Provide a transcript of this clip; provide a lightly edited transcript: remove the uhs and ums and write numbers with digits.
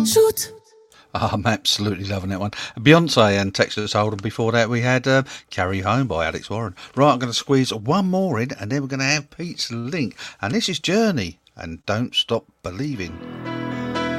Shoot. I'm absolutely loving that one. Beyonce and Texas Hold'em. Before that, we had Carry Home by Alex Warren. Right, I'm going to squeeze one more in, and then we're going to have Pete's Link. And this is Journey and Don't Stop Believing.